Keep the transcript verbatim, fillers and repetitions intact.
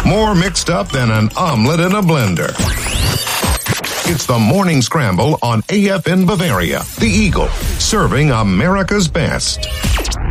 More mixed up than an omelet in a blender. It's the Morning Scramble on A F N Bavaria, the Eagle, serving America's best.